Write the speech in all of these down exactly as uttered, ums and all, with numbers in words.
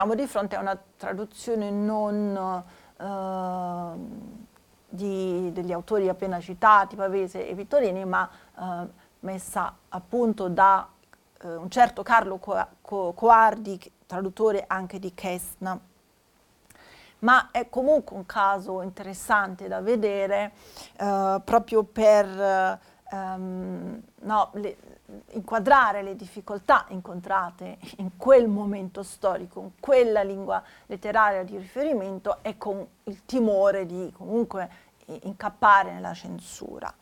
Siamo di fronte a una traduzione non eh, di, degli autori appena citati, Pavese e Vittorini, ma eh, messa a punto da eh, un certo Carlo Co Co Coardi, traduttore anche di Kestner. Ma è comunque un caso interessante da vedere eh, proprio per ehm, no, le, inquadrare le difficoltà incontrate in quel momento storico, in quella lingua letteraria di riferimento e con il timore di comunque incappare nella censura.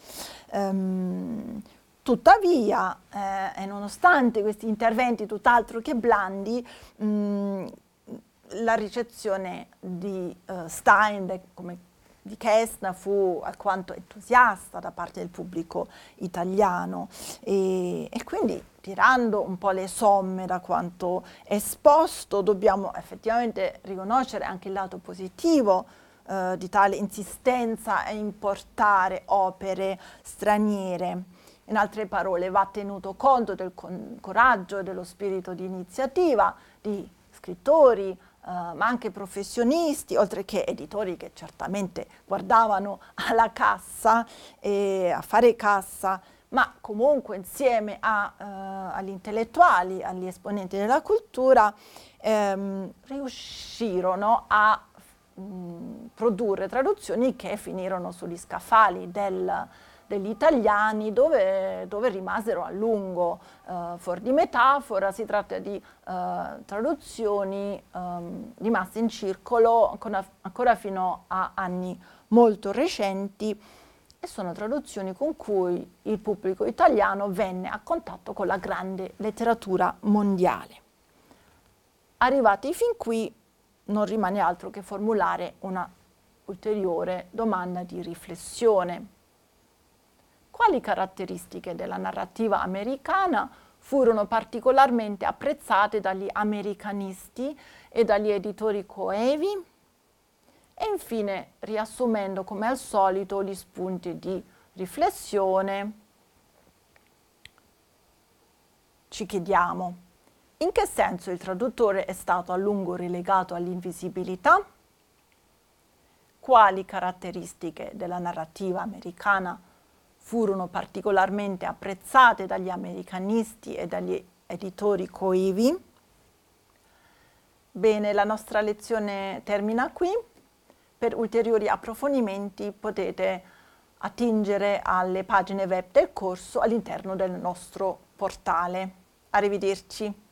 Um, tuttavia, eh, e nonostante questi interventi tutt'altro che blandi, mh, la ricezione di uh, Steinbeck come di Kestner fu alquanto entusiasta da parte del pubblico italiano e, e quindi, tirando un po' le somme da quanto esposto, dobbiamo effettivamente riconoscere anche il lato positivo eh, di tale insistenza a importare opere straniere. In altre parole, va tenuto conto del coraggio e dello spirito di iniziativa di scrittori, Uh, ma anche professionisti, oltre che editori che certamente guardavano alla cassa e a fare cassa, ma comunque insieme a, uh, agli intellettuali, agli esponenti della cultura, ehm, riuscirono a mh, produrre traduzioni che finirono sugli scaffali del degli italiani dove, dove rimasero a lungo. Uh, fuori di metafora, si tratta di uh, traduzioni um, rimaste in circolo ancora, ancora fino a anni molto recenti e sono traduzioni con cui il pubblico italiano venne a contatto con la grande letteratura mondiale. Arrivati fin qui non rimane altro che formulare una ulteriore domanda di riflessione. Quali caratteristiche della narrativa americana furono particolarmente apprezzate dagli americanisti e dagli editori coevi? E infine, riassumendo come al solito gli spunti di riflessione, ci chiediamo: in che senso il traduttore è stato a lungo relegato all'invisibilità? Quali caratteristiche della narrativa americana furono particolarmente apprezzate dagli americanisti e dagli editori coevi? Bene, la nostra lezione termina qui. Per ulteriori approfondimenti potete attingere alle pagine web del corso all'interno del nostro portale. Arrivederci.